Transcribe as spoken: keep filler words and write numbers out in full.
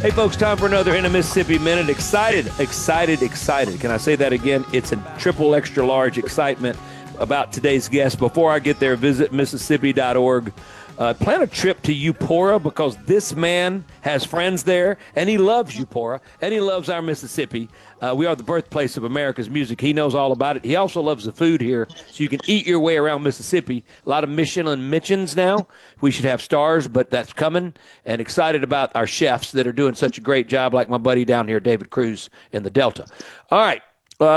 Hey, folks, time for another In a Mississippi Minute. Excited, excited, excited. Can I say that again? It's a triple extra large excitement about today's guest. Before I get there, visit Mississippi dot org. Uh, plan a trip to Eupora because this man has friends there, and he loves Eupora, and he loves our Mississippi. Uh, we are the birthplace of America's music. He knows all about it. He also loves the food here, so you can eat your way around Mississippi. A lot of Michelin Michins now. We should have stars, but that's coming. And excited about our chefs that are doing such a great job, like my buddy down here, David Cruz, in the Delta. All right.